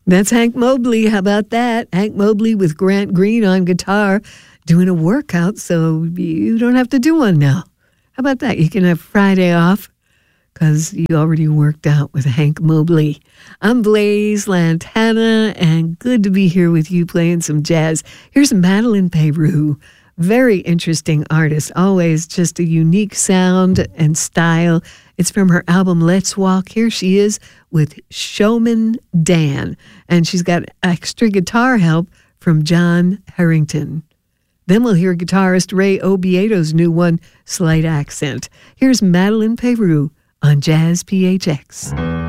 That's Hank Mobley. How about that? Hank Mobley with Grant Green on guitar doing a workout so you don't have to do one now. How about that? You can have Friday off because you already worked out with Hank Mobley. I'm Blaze Lantana, and good to be here with you playing some jazz. Here's Madeline Peru. Very interesting artist, always just a unique sound and style. It's from her album Let's Walk. Here she is with Showman Dan, and she's got extra guitar help from John Harrington. Then we'll hear guitarist Ray Obieto's new one, Slight Accent. Here's Madeline Peru on Jazz PHX.